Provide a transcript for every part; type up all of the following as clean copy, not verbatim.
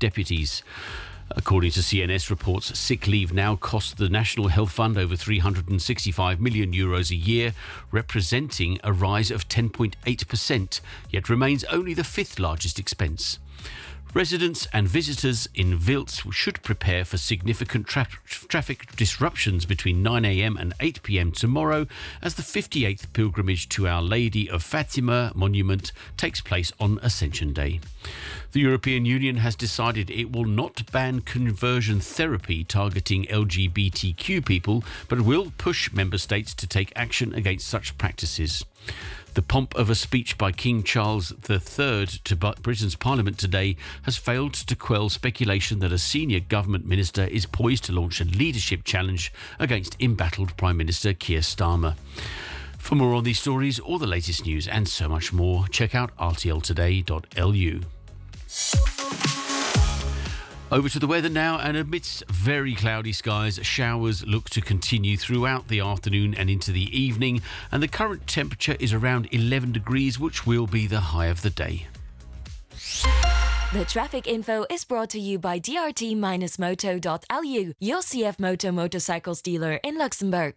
deputies. According to CNS reports, sick leave now costs the National Health Fund over €365 million a year, representing a rise of 10.8%, yet remains only the fifth largest expense. Residents and visitors in Wiltz should prepare for significant traffic disruptions between 9 a.m. and 8 p.m. tomorrow as the 58th pilgrimage to Our Lady of Fatima monument takes place on Ascension Day. The European Union has decided it will not ban conversion therapy targeting LGBTQ people, but will push member states to take action against such practices. The pomp of a speech by King Charles III to Britain's Parliament today has failed to quell speculation that a senior government minister is poised to launch a leadership challenge against embattled Prime Minister Keir Starmer. For more on these stories, all the latest news and so much more, check out rtltoday.lu. Over to the weather now, and amidst very cloudy skies, showers look to continue throughout the afternoon and into the evening, and the current temperature is around 11 degrees, which will be the high of the day. The traffic info is brought to you by drt-moto.lu, your CF Moto motorcycles dealer in Luxembourg.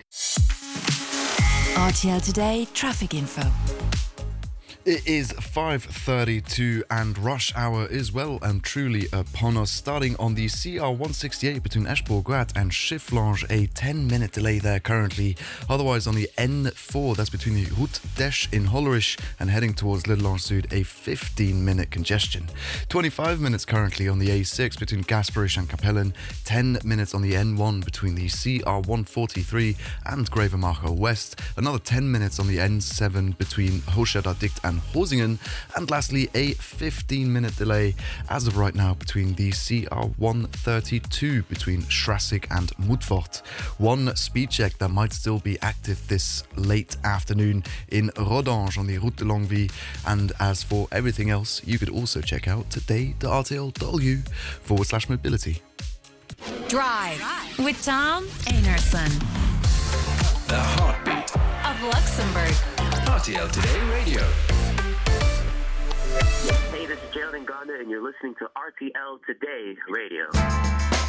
RTL Today traffic info. It is 5:32 and rush hour is well and truly upon us. Starting on the CR168 between Eschborg-Grat and Schifflange, a 10-minute delay there currently. Otherwise on the N4, that's between the Route d'Esch in Hollerich and heading towards Little Sud, a 15-minute congestion. 25 minutes currently on the A6 between Gasperich and Capellen. 10 minutes on the N1 between the CR143 and Grevenmacher West. Another 10 minutes on the N7 between Hochstädter-Dicht and Hosingen, and lastly a 15-minute delay as of right now between the CR132 between Schrassig and Mutfort. One speed check that might still be active this late afternoon in Rodange on the Route de Longwy, and as for everything else, you could also check out today.rtl.lu/mobility. Drive with Tom Einarson. The heartbeat of Luxembourg. RTL Today Radio. Hey, this is Geraldine Gardner, and you're listening to RTL Today Radio.